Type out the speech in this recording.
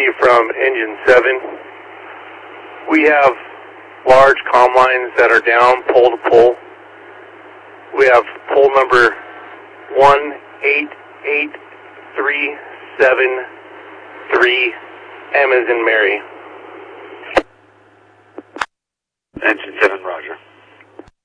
received from Engine 7. We have large comm lines that are down pole to pole. We have pole number 18837 M as in Mary. Engine 7, roger.